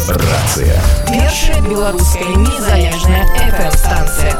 Рацыя. Першая беларуская незалежная FM-станцыя.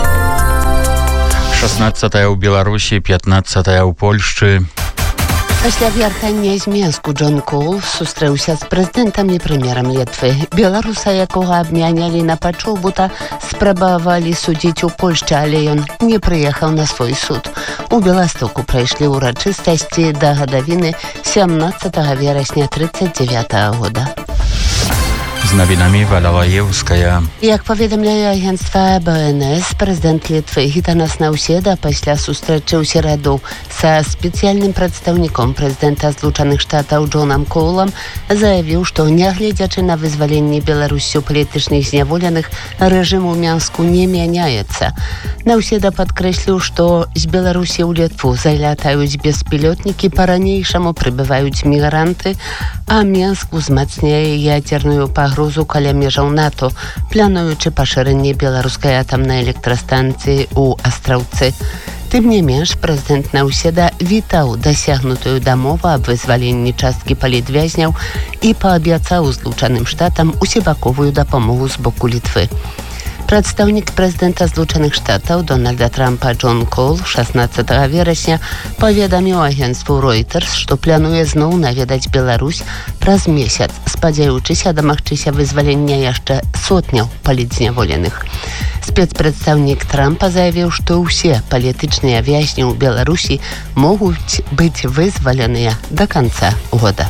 16 у Беларусі, 15 у Польшчы. Пасля вяртання з Мінску Джон Коул сустрэўся з прэзідэнтам і прэм'ерам Літвы. Беларуса, якога абмянялі на пачобута, спрабавалі судзіць у Польшчы, але ён не прыехаў на свой суд. У Беластоку прайшлі ўрачыстасці да гадавіны 17 верасня 1939 года. Z nowinami Walała-Jewskaja. Як паведамляе агенцтва БНС, прэзідэнт Літвы Гітанас Наўседа пасля сустрэчы ў сераду са спецыяльным прадстаўніком прэзідэнта Злучаных Штатаў Джонам Коулам заявіў, што нягледзячы на вызваленне Беларусю палітычных зняволеных, рэжым у Мінску не мяняецца. Наўседа падкрэсліў, што з Беларусі ў Літву залятаюць беспілотнікі, па-ранейшаму прыбываюць мігранты, а Мінск узмацняе ядзерную пагрозу каля межаў НАТО, плануючы пашырэнне беларускай атамнай электрастанцыі ў Астраўцы. Тым не менш, прэзідэнт Наўседа вітаў дасягнутую дамову аб вызваленні часткі палітвязняў і паабяцаў Злучаным Штатам усебаковую дапамогу з боку Літвы. Прадстаўнік прэзідэнта Злучаных Штатаў Дональда Трампа Джон Коул 16 верасня паведаміў агенцтву Reuters, што плануе зноў наведаць Беларусь праз месяц, спадзяючыся дамагчыся вызвалення яшчэ сотняў палітзняволеных. Спецпрадстаўнік Трампа заявіў, што ўсе палітычныя вязні ў Беларусі могуць быць вызваленыя да канца года.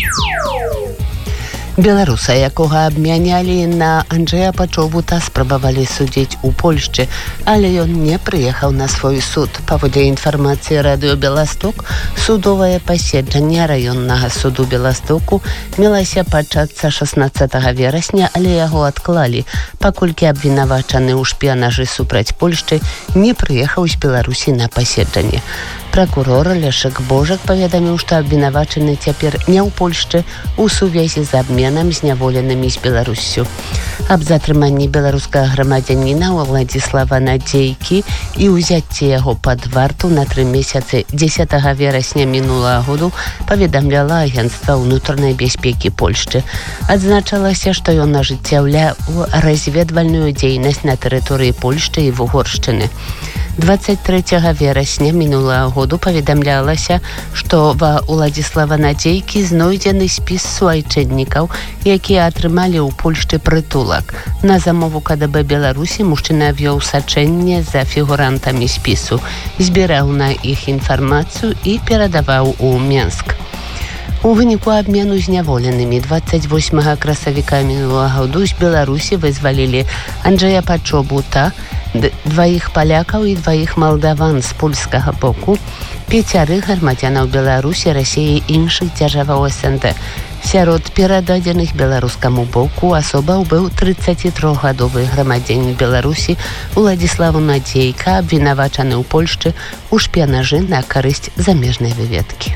Беларуса, якога абмянялі на Анджэя Пачобута, спрабавалі судзіць у Польшчы, але ён не прыехаў на свой суд. Паводле інфармацыі радыё Беласток, судовае паседжанне раённага суду Беластоку мелася пачацца 16 верасня, але яго адклалі, паколькі абвінавачаны ў шпіянажы супраць Польшчы не прыехаў з Беларусі на паседжанне. Пракурор Лешек Божак паведаміў, што абвінавачаны цяпер не ў Польшчы у сувязі з абменам зняволенымі з Беларуссю. Аб затрыманні беларускага грамадзяніна Владзіслава Надзейкі і ўзяцці яго пад варту на 3 месяцы 10 верасня мінулага году паведамляла агенцтва ўнутранай бяспекі Польшчы. Адзначалася, што ён ажыццяўляў разведвальную дзейнасць на тэрыторыі Польшчы і Вугоршчыны. 23 верасня мінулага году паведамлялася, што ва Владзіслава Надзейкі знойдзены спіс суайчыннікаў, якія атрымалі ў Польшчы прытулак. На замову КДБ Беларусі мужчына вёў сачэнне за фігурантамі спісу, збіраў на іх інфармацыю і перадаваў у Мінск. У выніку абмену зняволенымі 28 красавіка мінулага году з Беларусі вызвалілі Анджэя Пачобута, 2 палякаў і 2 малдаван з польскага боку, 5 грамадзянаў Беларусі, Расіі і іншых дзяржаваў СНД. Сярод перададзеных беларускаму боку асобаў быў 33-гадовы грамадзянін Беларусі Владзіслава Надзейка, абвінавачаны ў Польшчы ў шпіянажы на карысць замежнай выведкі.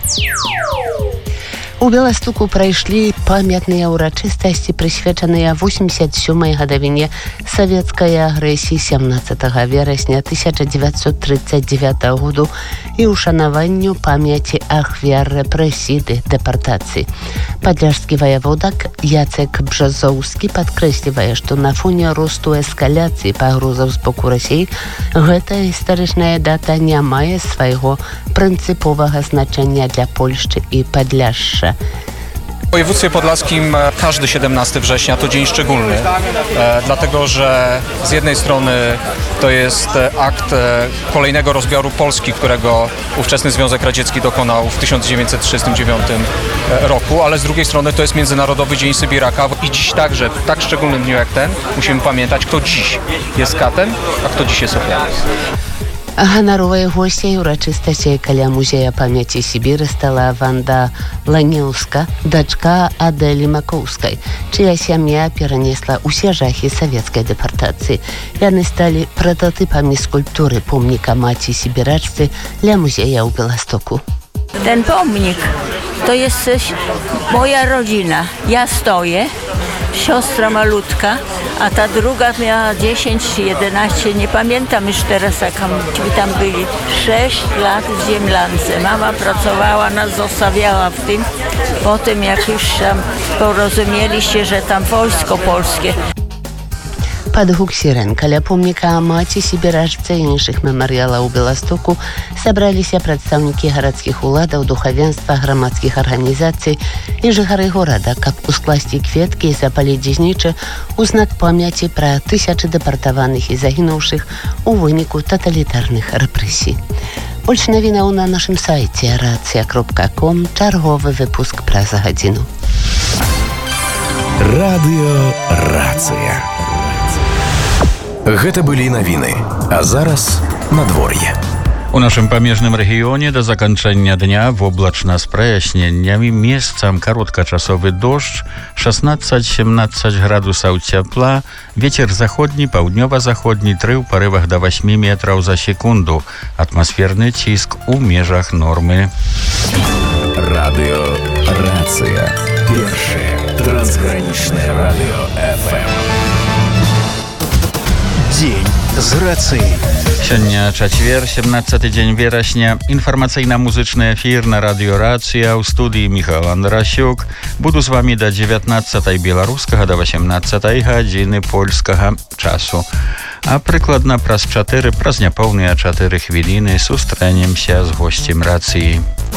У Беластоку прайшлі памятныя ўрачыстасці, прысвечаныя 87-й гадавіне савецкай агрэсіі 17 верасня 1939 году і ўшанаванню памяці ахвяр рэпрэсій дэпартацыі. Падляшскі ваяводак Яцек Бжазоўскі падкрэслівае, што на фоне росту эскаляцыі пагрозаў з боку Расіі гэтая гістарычная дата не мае свайго прынцыповага значэння для Польшчы і Падляшша. W województwie podlaskim każdy 17 września to dzień szczególny, dlatego że z jednej strony to jest akt kolejnego rozbioru Polski, którego ówczesny Związek Radziecki dokonał w 1939 roku, ale z drugiej strony to jest Międzynarodowy Dzień Sybiraka i dziś także, w tak szczególnym dniu jak ten, musimy pamiętać, kto dziś jest katem, a kto dziś jest ofiarą. Ганаровай госцяй урачыстасцей каля музея памяці Сібіры стала Ванда Ланеўска, дачка Адэлі Макоўскай, чыя сям'я перанесла ўсе жахі савецкай дэпартацыі. Яны сталі пратотыпамі скульптуры помніка маці сібірачцы для музея ў Беластоку. Ten pomnik to jest moja rodzina. Ja stoję, siostra malutka, a ta druga miała 10, 11, nie pamiętam już teraz, jak tam byli. 6 lat w Ziemlance. Mama pracowała, nas zostawiała w tym. Potem jak już tam porozumieli się, że tam wojsko polskie. Пад гук сірен каля помніка маці сібіражца і іншых мемарыялаў у Беластоку сабраліся прадстаўнікі гарадскіх уладаў, духавенства, грамадскіх арганізацый і жыхары горада, каб ускласці кветкі і запаліць дзізнічы ў знак памяці пра тысячы дэпартаваных і загінуўшых у выніку таталітарных рэпрэсій. Больш навінаў на нашым сайце racja.com, чарговы выпуск праз гадзіну. Радыё Рацыя. Гэта былі навіны, а зараз надвор'е. У нашым памежным рэгіёне да заканчэння дня воблачна з праясненнямі, месцам кароткачасовы дождж, 16-17 градусаў цяпла, вецер заходні, паўднёва-заходні 3 ў парывах да 8 метраў за секунду, атмасферны ціск у межах нормы. Радыё Рацыя. Першае трансгранічнае радыё FM. Дзень з рацыяй. Сёння чацвер, 17 дзень верасня. Інфармацыйна-музычны эфір на радыё Рацыя. У студыі Міхайл Андрасюк. Буду з вамі да 19 беларускага, да 18 гадзіны польскага часу. А прыкладна праз няпоўныя 4 хвіліны сустрэнемся з госцем Рацыі.